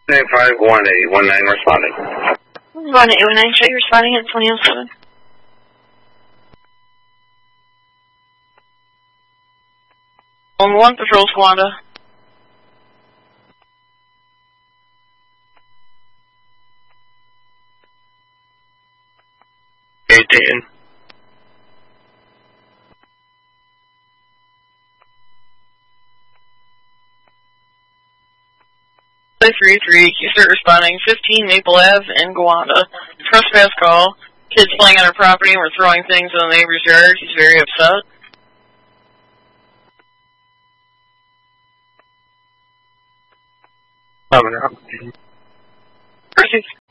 51819 responding. 1819, show you responding at 2007. On 1 patrol Squanda. 18. Play 3-3, you start responding. 15 Maple Ave in Gowanda. Trespass call. Kids playing on our property and we're throwing things in the neighbor's yard. He's very upset. Coming up. Perfect.